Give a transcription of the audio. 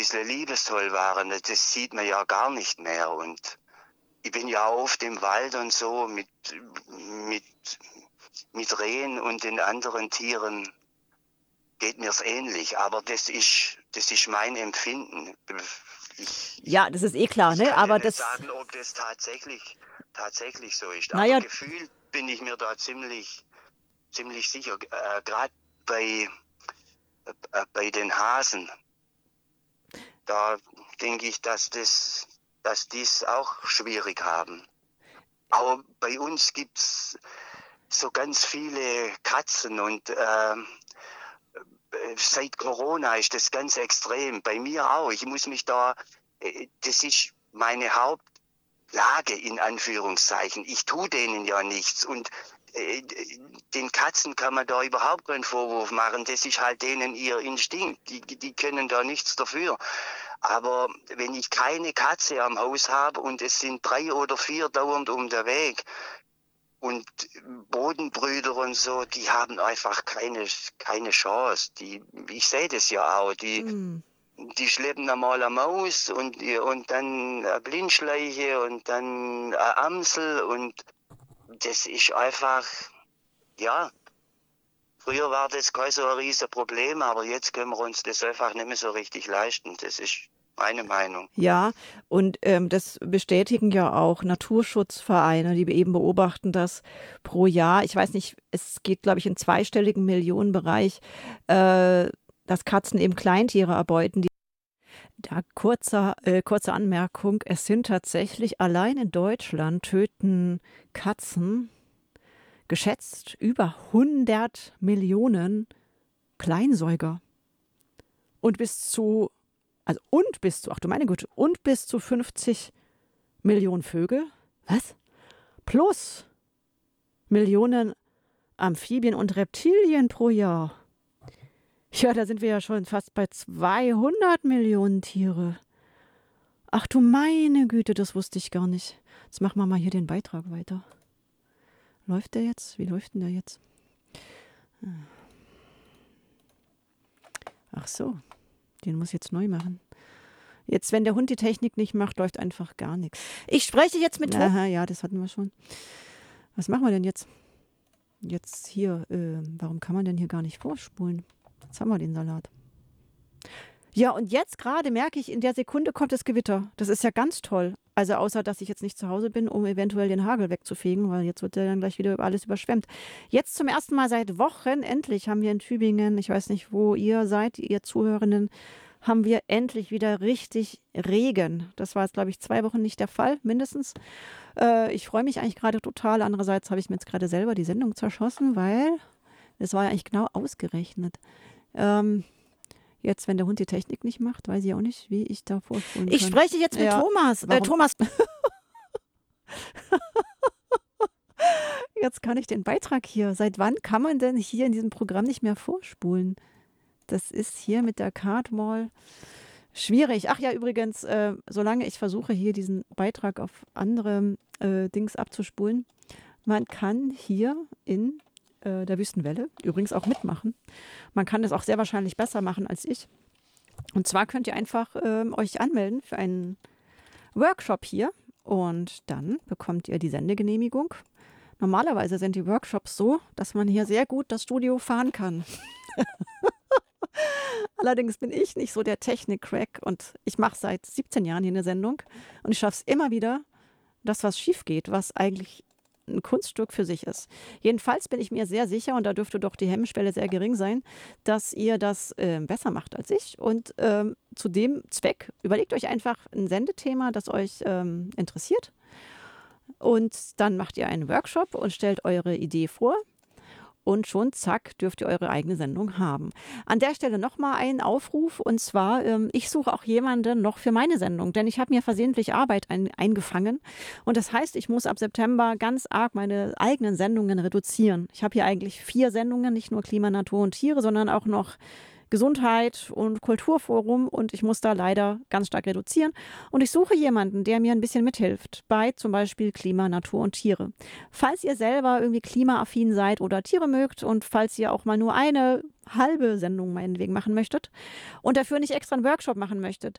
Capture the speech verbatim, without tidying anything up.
bisschen liebestoll waren, das sieht man ja gar nicht mehr. Und ich bin ja oft im Wald und so mit, mit, mit Rehen und den anderen Tieren geht mir's ähnlich. Aber das ist, das ist mein Empfinden. Ich, Ja, das ist eh klar, ich ne? kann Aber dir nicht das, sagen, ob das tatsächlich, tatsächlich so ist. naja, Aber gefühlt bin ich mir da ziemlich, ziemlich sicher. Äh, Gerade bei, äh, bei den Hasen, da denke ich, dass das, dass die's auch schwierig haben. Aber bei uns gibt's so ganz viele Katzen und äh, seit Corona ist das ganz extrem. Bei mir auch. Ich muss mich da, äh, das ist meine Hauptlage in Anführungszeichen. Ich tue denen ja nichts und äh, den Katzen kann man da überhaupt keinen Vorwurf machen. Das ist halt denen ihr Instinkt. Die, die können da nichts dafür. Aber wenn ich keine Katze am Haus habe und es sind drei oder vier dauernd um den Weg und Bodenbrüder und so, die haben einfach keine, keine Chance. Die, ich sehe das ja auch. Die, hm. die schleppen einmal eine Maus und, und dann eine Blindschleiche und dann eine Amsel und das ist einfach, ja, früher war das kein so ein riesen Problem, aber jetzt können wir uns das einfach nicht mehr so richtig leisten. Das ist meine Meinung. Ja, und ähm, das bestätigen ja auch Naturschutzvereine, die eben beobachten, dass pro Jahr, ich weiß nicht, es geht, glaube ich, in zweistelligen Millionenbereich, äh, dass Katzen eben Kleintiere erbeuten. Die da kurzer, äh, kurze Anmerkung, es sind tatsächlich allein in Deutschland töten Katzen geschätzt über hundert Millionen Kleinsäuger. Und bis zu, also und bis zu, ach du meine Güte, und bis zu fünfzig Millionen Vögel. Was? Plus Millionen Amphibien und Reptilien pro Jahr. Ja, da sind wir ja schon fast bei zweihundert Millionen Tiere. Ach du meine Güte, das wusste ich gar nicht. Jetzt machen wir mal hier den Beitrag weiter. Läuft der jetzt? Wie läuft denn der jetzt? Ach so, den muss ich jetzt neu machen. Jetzt, wenn der Hund die Technik nicht macht, läuft einfach gar nichts. Ich spreche jetzt mit Thomas. Aha, ja, das hatten wir schon. Was machen wir denn jetzt? Jetzt hier, äh, warum kann man denn hier gar nicht vorspulen? Jetzt haben wir den Salat. Ja, und jetzt gerade merke ich, in der Sekunde kommt das Gewitter. Das ist ja ganz toll. Also außer, dass ich jetzt nicht zu Hause bin, um eventuell den Hagel wegzufegen, weil jetzt wird ja dann gleich wieder alles überschwemmt. Jetzt zum ersten Mal seit Wochen, endlich haben wir in Tübingen, ich weiß nicht, wo ihr seid, ihr Zuhörenden, haben wir endlich wieder richtig Regen. Das war jetzt, glaube ich, zwei Wochen nicht der Fall, mindestens. Äh, ich freue mich eigentlich gerade total. Andererseits habe ich mir jetzt gerade selber die Sendung zerschossen, weil es war ja eigentlich genau ausgerechnet. Ähm, Jetzt, wenn der Hund die Technik nicht macht, weiß ich auch nicht, wie ich da vorspulen kann. Ich spreche jetzt mit ja. Thomas. Äh, Thomas. Jetzt kann ich den Beitrag hier. Seit wann kann man denn hier in diesem Programm nicht mehr vorspulen? Das ist hier mit der Cardwall schwierig. Ach ja, übrigens, äh, solange ich versuche, hier diesen Beitrag auf andere äh, Dings abzuspulen, man kann hier in der Wüstenwelle übrigens auch mitmachen. Man kann das auch sehr wahrscheinlich besser machen als ich. Und zwar könnt ihr einfach ähm, euch anmelden für einen Workshop hier und dann bekommt ihr die Sendegenehmigung. Normalerweise sind die Workshops so, dass man hier sehr gut das Studio fahren kann. Allerdings bin ich nicht so der Technik-Crack und ich mache seit siebzehn Jahren hier eine Sendung und ich schaffe es immer wieder, dass was schief geht, was eigentlich ein Kunststück für sich ist. Jedenfalls bin ich mir sehr sicher, und da dürfte doch die Hemmschwelle sehr gering sein, dass ihr das äh, besser macht als ich. Und ähm, zu dem Zweck überlegt euch einfach ein Sendethema, das euch ähm, interessiert. Und dann macht ihr einen Workshop und stellt eure Idee vor. Und schon, zack, dürft ihr eure eigene Sendung haben. An der Stelle nochmal ein Aufruf. Und zwar, ähm, ich suche auch jemanden noch für meine Sendung. Denn ich habe mir versehentlich Arbeit ein, eingefangen. Und das heißt, ich muss ab September ganz arg meine eigenen Sendungen reduzieren. Ich habe hier eigentlich vier Sendungen, nicht nur Klima, Natur und Tiere, sondern auch noch Gesundheit und Kulturforum. Und ich muss da leider ganz stark reduzieren. Und ich suche jemanden, der mir ein bisschen mithilft bei zum Beispiel Klima, Natur und Tiere. Falls ihr selber irgendwie klimaaffin seid oder Tiere mögt und falls ihr auch mal nur eine halbe Sendung meinetwegen machen möchtet und dafür nicht extra einen Workshop machen möchtet,